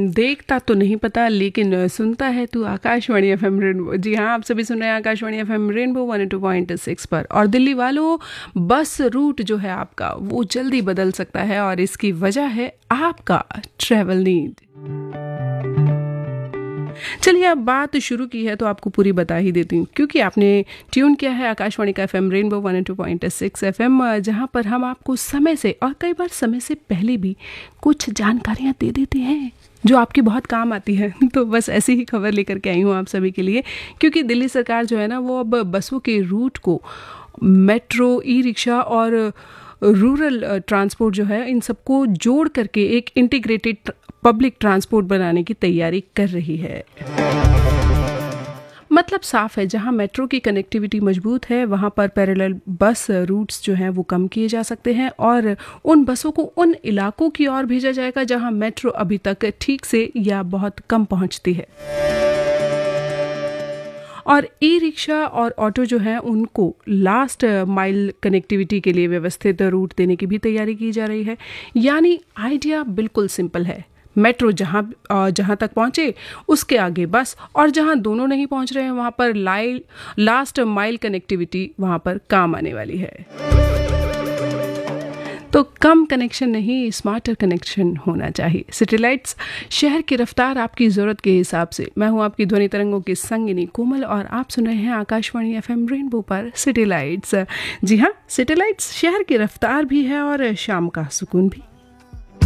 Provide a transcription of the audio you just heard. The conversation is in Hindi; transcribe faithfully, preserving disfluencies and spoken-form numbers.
देखता तो नहीं पता लेकिन सुनता है तू आकाशवाणी एफएम रेनबो। जी हाँ, आप सभी सुन रहे हैं Akashvani FM rainbow one O two point six पर। और दिल्ली वालों, बस रूट जो है आपका वो जल्दी बदल सकता है और इसकी वजह है आपका ट्रैवल नीड। चलिए, अब बात शुरू की है तो आपको पूरी बता ही देती हूँ, क्योंकि आपने ट्यून किया है आकाशवाणी का FM rainbow one O two point six FM, जहाँ पर हम आपको समय से और कई बार समय से पहले भी कुछ जानकारियाँ दे देते हैं जो आपकी बहुत काम आती है। तो बस ऐसी ही खबर लेकर के आई हूँ आप सभी के लिए, क्योंकि दिल्ली सरकार जो है ना वो अब बसों के रूट को मेट्रो, ई रिक्शा और रूरल ट्रांसपोर्ट जो है इन सबको जोड़ करके एक इंटीग्रेटेड पब्लिक ट्रांसपोर्ट बनाने की तैयारी कर रही है। मतलब साफ है, जहां मेट्रो की कनेक्टिविटी मजबूत है वहां पर पैरेलल बस रूट्स जो हैं वो कम किए जा सकते हैं और उन बसों को उन इलाकों की ओर भेजा जाएगा जहां मेट्रो अभी तक ठीक से या बहुत कम पहुंचती है। और ई रिक्शा और ऑटो जो हैं उनको लास्ट माइल कनेक्टिविटी के लिए व्यवस्थित रूट देने की भी तैयारी की जा रही है। यानी आइडिया बिल्कुल सिंपल है, मेट्रो जहाँ जहाँ तक पहुँचे उसके आगे बस, और जहाँ दोनों नहीं पहुँच रहे हैं वहाँ पर लाई लास्ट माइल कनेक्टिविटी वहाँ पर काम आने वाली है। तो कम कनेक्शन नहीं, स्मार्टर कनेक्शन होना चाहिए। सिटीलाइट्स, शहर की रफ्तार आपकी ज़रूरत के हिसाब से। मैं हूँ आपकी ध्वनि तरंगों की संगिनी कोमल और आप सुन रहे हैं आकाशवाणी एफएम रेनबो पर सिटीलाइट्स। जी हाँ, सिटीलाइट्स शहर की रफ्तार भी है और शाम का सुकून भी।